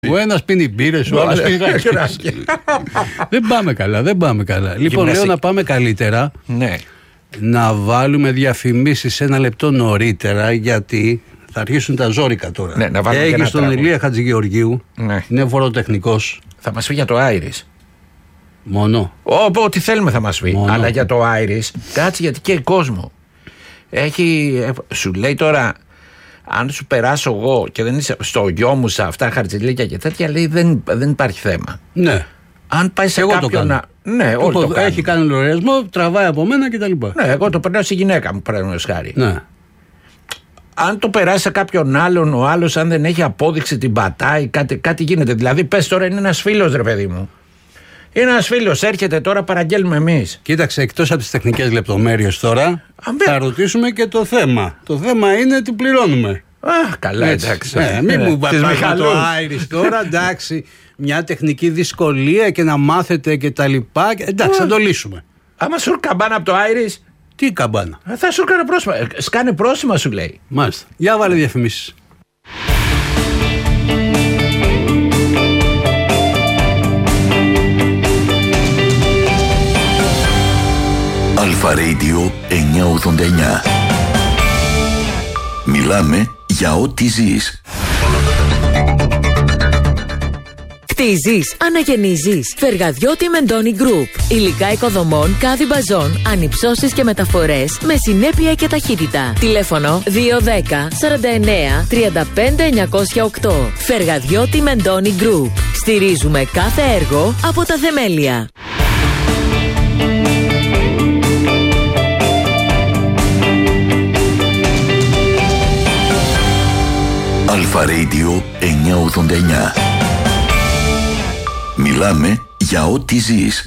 Ο ένας πίνει μπύρες, ο άλλος πίνει ρακιά. Δεν πάμε καλά. Λοιπόν, λέω να πάμε καλύτερα. Ναι. Να βάλουμε διαφημίσεις 1 λεπτό νωρίτερα, γιατί θα αρχίσουν τα ζόρικα τώρα. Ναι, να βάλουμε Έχει τον Ηλία Χατζηγεωργίου. Ναι. Είναι φοροτεχνικός. Θα μας πει για το Iris. Μόνο. Ό,τι θέλουμε θα μας πει. Μόνο. Αλλά για το Iris, κάτσε, γιατί και κόσμο. Σου λέει τώρα, αν σου περάσω εγώ και δεν είσαι στο γιο μου σε αυτά χαρτζηλίκια και τέτοια, λέει δεν υπάρχει θέμα. Ναι. Αν πάει σε κάποιον. Ναι, όλοι το κάνουν. Έχει κάνει λογαριασμό, τραβάει από μένα κτλ. Ναι, εγώ το περνάω στη γυναίκα μου, παραδείγματος χάρη. Ναι. Αν το περάσει σε κάποιον άλλον, ο άλλος, αν δεν έχει απόδειξη, την πατάει, κάτι γίνεται. Δηλαδή, πες τώρα, είναι ένας φίλος, ρε παιδί μου. Είναι ένας φίλος, έρχεται τώρα, παραγγέλνουμε εμείς. Κοίταξε, εκτός από τις τεχνικές λεπτομέρειες τώρα, θα ρωτήσουμε και το θέμα. Το θέμα είναι τι πληρώνουμε. Καλά, εντάξει. Μην μου βάζετε το Iris τώρα, εντάξει. Μια τεχνική δυσκολία και να μάθετε και τα λοιπά. Εντάξει, θα το λύσουμε. Άμα σου καμπάνα από το Iris. Τι καμπάνα? Θα σου κάνει πρόσημα. Σκάνε πρόσημα, σου λέει. Μάλιστα. Για βάλε διαφημίσεις. Αλφα Radio 989. Μιλάμε για ό,τι ζεις. Χτίζεις, αναγεννίζεις. Φεργαδιώτη Μεντώνη Group. Υλικά οικοδομών, κάδι μπαζών, ανυψώσεις και μεταφορές με συνέπεια και ταχύτητα. Τηλέφωνο 210 49 35 908. Φεργαδιώτη Μεντώνη Group. Στηρίζουμε κάθε έργο από τα θεμέλια. Αλφα Radio 989. Μιλάμε για ό,τι ζεις.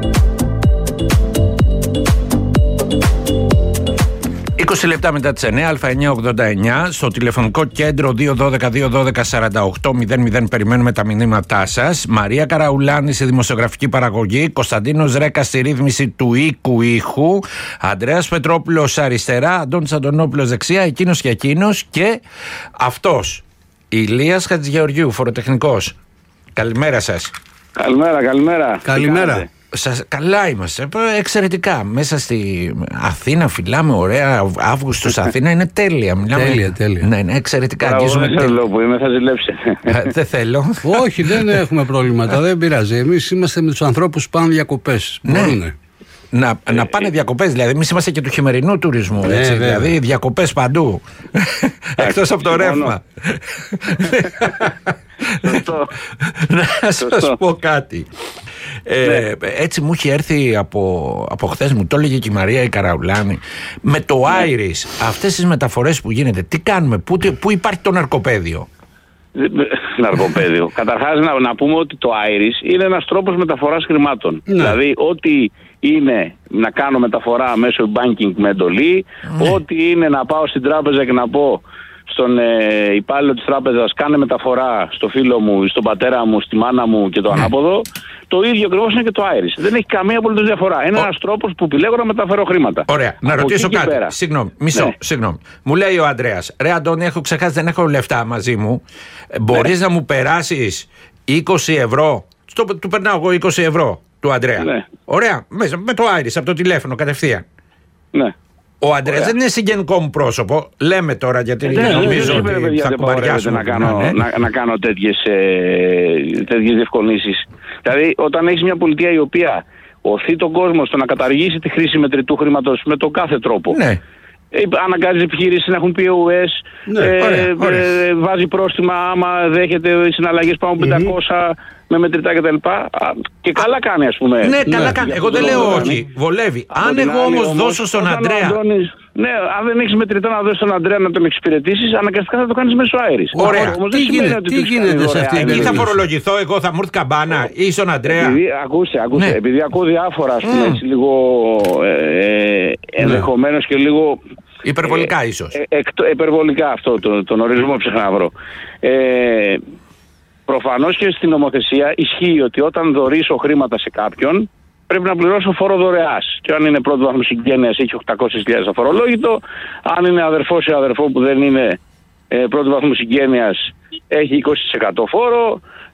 20 λεπτά μετά τις 9, Α989, στο τηλεφωνικό κέντρο 212-212-4800, περιμένουμε τα μηνύματά σας. Μαρία Καραουλάνη στη δημοσιογραφική παραγωγή, Κωνσταντίνος Ρέκα στη ρύθμιση του οίκου ήχου, Ανδρέας Πετρόπουλος αριστερά, Αντώνης Αντωνόπουλος δεξιά, εκείνος και εκείνος και αυτός, Ηλίας Χατζηγεωργίου, φοροτεχνικός. Καλημέρα σας. Καλημέρα. Καλά είμαστε, εξαιρετικά. Μέσα στη Αθήνα φυλάμε ωραία. Αύγουστος Αθήνα είναι τέλεια. Τέλεια. Ναι, είναι εξαιρετικά. Αγγίζουμε τέλεια. Δεν θέλω που είμαι, θα ζηλέψει. Δεν θέλω. Όχι, δεν έχουμε προβλήματα, δεν πειράζει. Εμείς είμαστε με τους ανθρώπους που πάνε διακοπές. Ναι. Να πάνε διακοπές, δηλαδή. Εμείς είμαστε και του χειμερινού τουρισμού. Έτσι, δηλαδή διακοπές παντού. Εκτός από το ρεύμα. Να σας πω κάτι. Έτσι μου είχε έρθει από χθες, μου το έλεγε και η Μαρία η Καραουλάνη. Με το Iris, αυτές τις μεταφορές που γίνεται, τι κάνουμε, πού υπάρχει το ναρκοπαίδιο? Ναρκοπαίδιο. Καταρχάς να πούμε ότι το Iris είναι ένας τρόπος μεταφοράς χρημάτων. Ναι. Δηλαδή ό,τι είναι να κάνω μεταφορά μέσω banking με εντολή, ό,τι είναι να πάω στην τράπεζα και να πω στον υπάλληλο της τράπεζας κάνε μεταφορά στο φίλο μου, στον πατέρα μου, στη μάνα μου και το ανάποδο, το ίδιο ακριβώς είναι και το Iris. Δεν έχει καμία απολύτως διαφορά. Είναι ένας τρόπος που επιλέγω να μεταφέρω χρήματα. Ωραία, να ρωτήσω κάτι. Συγγνώμη, συγγνώμη. Μου λέει ο Ανδρέας, ρε Αντώνη, έχω ξεχάσει, δεν έχω λεφτά μαζί μου. Μπορείς να μου περάσεις 20 ευρώ? Του περνάω εγώ 20 ευρώ του Ανδρέα. Ναι. Ωραία, με το Iris από το τηλέφωνο κατευθείαν. Ναι. Ο Ανδρέας δεν είναι συγγενικό μου πρόσωπο. Λέμε τώρα γιατί νομίζω ότι θα κουμπαριάσουμε να κάνω τέτοιες διευκολύνσεις. Δηλαδή όταν έχεις μια πολιτεία η οποία οθεί τον κόσμο στο να καταργήσει τη χρήση μετρητού χρήματος με τον κάθε τρόπο. Ναι. Αναγκάζει επιχειρήσεις να έχουν POS, βάζει πρόστιμα άμα δέχεται συναλλαγές πάνω από 500 με μετρητά κτλ. Και καλά κάνει, ας πούμε. Ναι, καλά κάνει. Εγώ δεν λέω όχι. Βολεύει. Αν εγώ όμως δώσω στον Ανδρέα. Ναι, αν δεν έχεις μετρητά να δώσεις στον Ανδρέα να τον εξυπηρετήσεις, αναγκαστικά θα το κάνεις μέσω Iris. Ωραία. Τι γίνεται σε αυτή την περίπτωση? Θα φορολογηθώ εγώ, θα μου έρθει καμπάνα ή στον Ανδρέα? Ακούστε, επειδή ακούω διάφορα, ας πούμε, έτσι λίγο ενδεχομένως και λίγο. Υπερβολικά ίσως. Υπερβολικά αυτό, τον ορισμό ψάχνω να βρω. Προφανώς και στην νομοθεσία ισχύει ότι όταν δωρήσω χρήματα σε κάποιον πρέπει να πληρώσω φόρο δωρεάς. Και αν είναι πρώτο βαθμό συγγένειας έχει 800.000 αφορολόγητο. Αν είναι αδερφός ή αδερφό που δεν είναι πρώτο βαθμό συγγένειας έχει 20% φόρο.